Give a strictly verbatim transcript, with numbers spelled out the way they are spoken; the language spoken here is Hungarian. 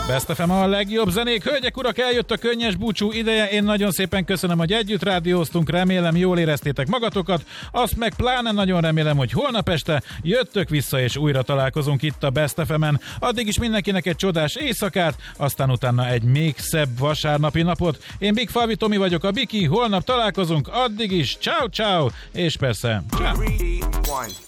Best ef em a legjobb zenék. Hölgyek, urak, eljött a könnyes búcsú ideje. Én nagyon szépen köszönöm, hogy együtt rádióztunk. Remélem, jól éreztétek magatokat. Azt meg pláne nagyon remélem, hogy holnap este jöttök vissza, és újra találkozunk itt a Best ef emen. Addig is mindenkinek egy csodás éjszakát, aztán utána egy még szebb vasárnapi napot. Én Big Falvi Tomi vagyok, a Biki. Holnap találkozunk. Addig is ciao ciao, és persze ciao.